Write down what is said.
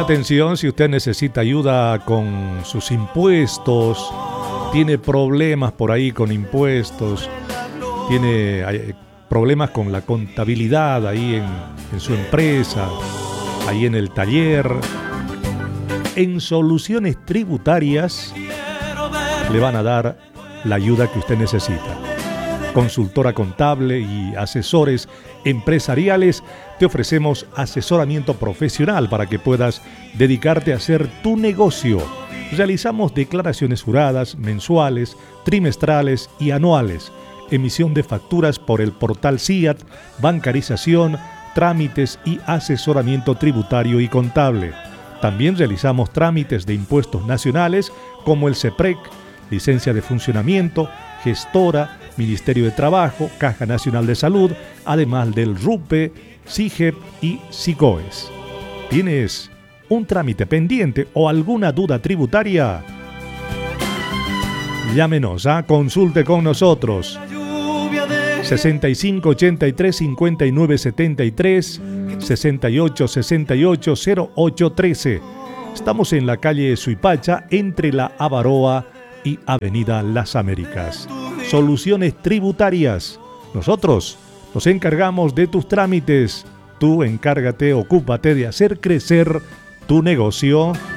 atención, si usted necesita ayuda con sus impuestos, tiene problemas por ahí con impuestos, tiene problemas con la contabilidad ahí en su empresa, ahí en el taller, en Soluciones Tributarias le van a dar la ayuda que usted necesita. Consultora contable y asesores empresariales, te ofrecemos asesoramiento profesional para que puedas dedicarte a hacer tu negocio. Realizamos declaraciones juradas, mensuales, trimestrales y anuales, emisión de facturas por el portal SIAT, bancarización, trámites y asesoramiento tributario y contable. También realizamos trámites de impuestos nacionales como el CEPREC, licencia de funcionamiento, gestora, Ministerio de Trabajo, Caja Nacional de Salud, además del RUPE, SIGEP y SICOES. ¿Tienes un trámite pendiente o alguna duda tributaria? Llámenos, consulte con nosotros. 65 83 59 73 68 68 08 13. Estamos en la calle Suipacha, entre la Avaroa y Avenida Las Américas. Soluciones Tributarias. Nosotros nos encargamos de tus trámites. Tú encárgate, ocúpate de hacer crecer tu negocio.